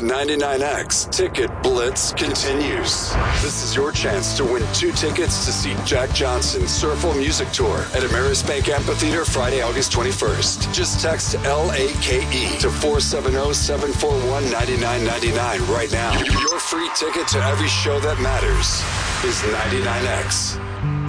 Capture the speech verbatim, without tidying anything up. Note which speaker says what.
Speaker 1: The ninety-nine X Ticket Blitz continues. This is your chance to win two tickets to see Jack Johnson's Surfle Music Tour at Ameris Bank Amphitheater Friday, August twenty-first. Just text L A K E to four seven zero, seven four one, nine nine nine nine right now. Your free ticket to every show that matters is ninety-nine X.